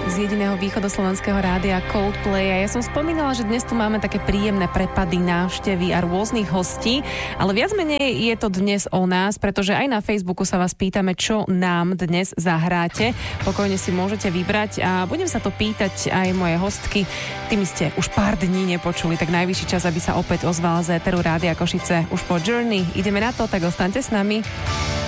z jediného východoslovenského rádia Coldplay. A ja som spomínala, že dnes tu máme také príjemné prepady, návštevy a rôznych hostí, ale viac menej je to dnes o nás, pretože aj na Facebooku sa vás pýtame, čo nám dnes zahráte. Pokojne si môžete vybrať a budem sa to pýtať aj moje hostky. Tými ste už pár dní nepočuli, tak najvyšší čas, aby sa opäť ozval z éteru Rádia Košice už po Journey. Ideme na to, tak ostaňte s nami.